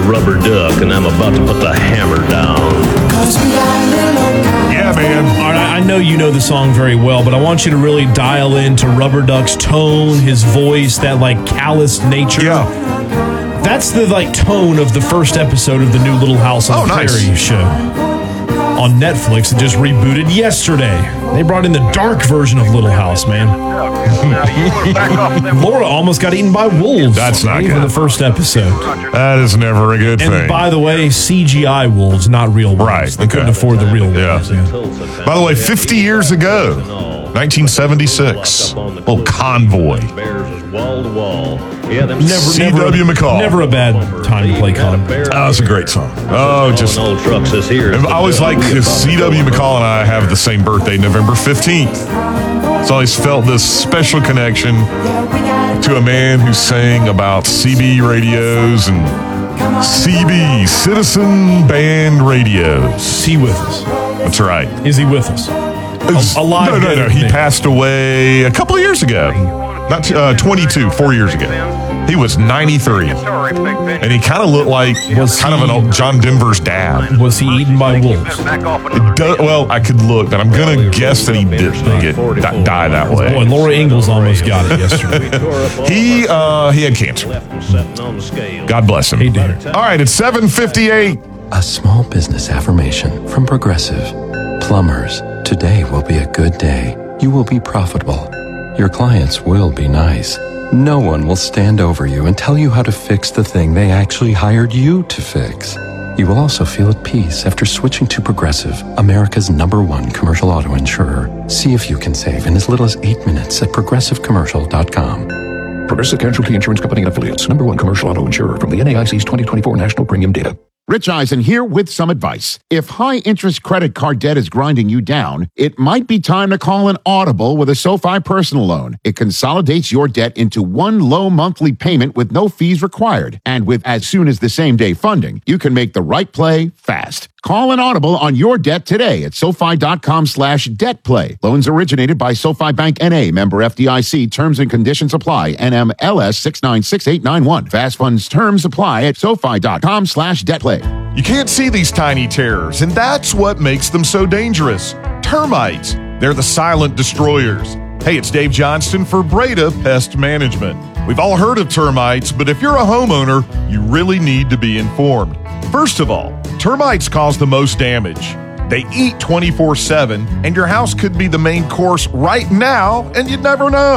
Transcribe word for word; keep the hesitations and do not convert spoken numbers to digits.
Rubber Duck, and I'm about to put the hammer down. Yeah, man. All right, I know you know the song very well, but I want you to really dial into Rubber Duck's tone, his voice, that like calloused nature. Yeah. That's the like tone of the first episode of the new Little House on Oh, the nice. Prairie show on Netflix. It just rebooted yesterday. They brought in the dark version of Little House, man. Laura almost got eaten by wolves. That's not even good. the first episode. That is never a good And thing. by the way, C G I wolves, not real wolves. Right, They couldn't okay. afford the real Yeah. wolves. Yeah. By the way, fifty years ago, nineteen seventy-six, little Convoy. Never, C W McCall. Never a bad time to play Convoy. Oh, that's a great song. Oh, just. old trucks is here. I always like because C W McCall and I have the same birthday, November fifteenth. So I always felt this special connection to a man who sang about C B radios and C B, Citizen Band Radios. Is he with us? That's right. Is he with us? A- alive No, no, no. dead He man. passed away a couple of years ago. Not uh, twenty-two, four years ago. He was ninety-three. And he kind of looked like Was kind of an he- old John Denver's dad. Was he eaten by wolves? It do- well, I could look, but I'm going to guess that he didn't get di- die that way. Boy, Laura Ingalls almost got it yesterday. He uh, he had cancer. God bless him. Hey, dear. All right, it's seven fifty-eight. A small business affirmation from Progressive. Plumbers, today will be a good day. You will be profitable. Your clients will be nice. No one will stand over you and tell you how to fix the thing they actually hired you to fix. You will also feel at peace after switching to Progressive, America's number one commercial auto insurer. See if you can save in as little as eight minutes at progressive commercial dot com. Progressive Casualty Insurance Company and Affiliates. Number one commercial auto insurer from the N A I C's twenty twenty-four National Premium Data. Rich Eisen here with some advice. If high-interest credit card debt is grinding you down, it might be time to call an audible with a SoFi personal loan. It consolidates your debt into one low monthly payment with no fees required. And with as soon as the same-day funding, you can make the right play fast. Call an audible on your debt today at SoFi.com slash debt play. Loans originated by SoFi Bank N A, member F D I C. Terms and conditions apply. N M L S six nine six eight nine one. Fast funds terms apply at SoFi.com slash debt play. You can't see these tiny terrors, and that's what makes them so dangerous. Termites. They're the silent destroyers. Hey, it's Dave Johnston for Breda Pest Management. We've all heard of termites, but if you're a homeowner, you really need to be informed. First of all, termites cause the most damage. They eat twenty-four seven, and your house could be the main course right now, and you'd never know.